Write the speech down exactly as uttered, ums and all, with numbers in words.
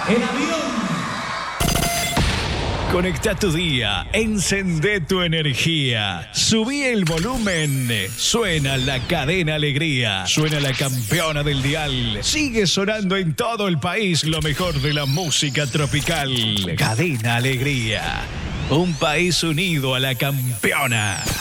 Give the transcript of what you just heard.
El avión. Conecta tu día, encendé tu energía, subí el volumen, suena la cadena alegría, suena la campeona del dial, sigue sonando en todo el país lo mejor de la música tropical. Cadena Alegría, un país unido a la campeona.